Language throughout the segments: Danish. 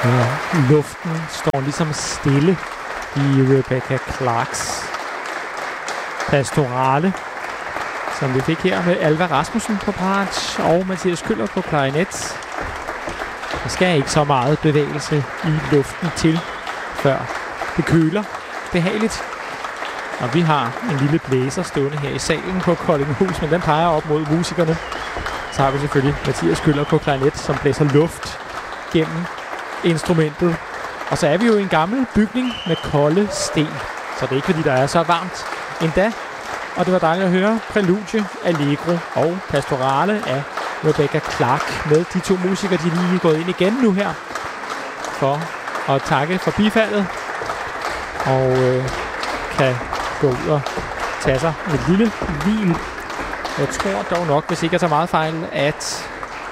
Ja, luften står ligesom stille i Rebecca Clarks pastorale, som vi fik her med Alva Rasmussen på bratsch og Mathias Køller på klarinet. Der skal ikke så meget bevægelse i luften til, før det køler behageligt. Og vi har en lille blæser stående her i salen på Koldinghus, men den peger op mod musikerne. Så har vi selvfølgelig Mathias Køller på klarinet, som blæser luft gennem instrumentet. Og så er vi jo i en gammel bygning med kolde sten, så det er ikke fordi, der er så varmt endda. Og det var dejligt at høre Prælude, Allegro og Pastorale af Rebecca Clark med de to musikere, de lige er gået ind igen nu her for at takke for bifaldet. Og kan gå ud og tage sig et lille hvil. Jeg tror dog nok, hvis ikke jeg tager meget fejl, at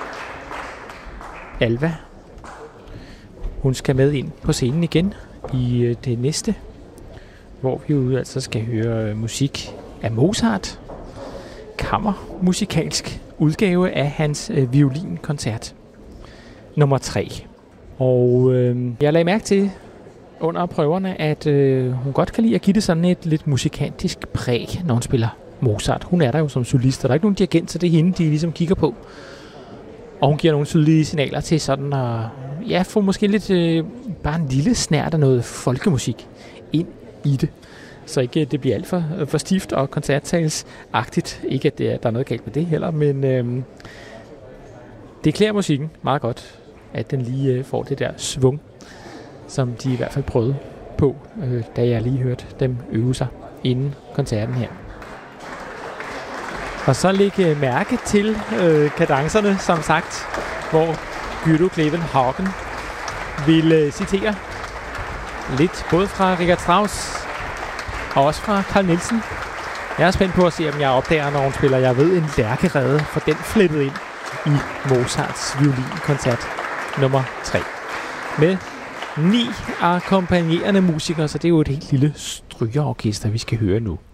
Alva, hun skal med ind på scenen igen i det næste, hvor vi jo altså skal høre musik af Mozart. Kammermusikalsk udgave af hans violinkoncert nummer 3. Og jeg lagde mærke til under prøverne, at hun godt kan lide at give det sådan et lidt musikantisk præg, når hun spiller Mozart. Hun er der jo som solist, og der er ikke nogen dirigent, så det er hende, de ligesom kigger på. Og hun giver nogle tydelige signaler til sådan at få måske lidt bare en lille snert af noget folkemusik ind i det. Så ikke det bliver alt for stift og koncertsalsagtigt. Ikke at der er noget galt med det heller, men det klæder musikken meget godt, at den lige får det der svung, som de i hvert fald prøvede på, da jeg lige hørte dem øve sig inden koncerten her. Og så lægge mærke til kadencerne, som sagt, hvor Guido Klevenhagen vil citere lidt både fra Richard Strauss og også fra Carl Nielsen. Jeg er spændt på at se, om jeg opdager, når hun spiller Jeg ved en lærkerede, for den flettet ind i Mozarts violinkoncert nummer 3. Med 9 akkompagnerende musikere, så det er jo et helt lille strygerorkester, vi skal høre nu.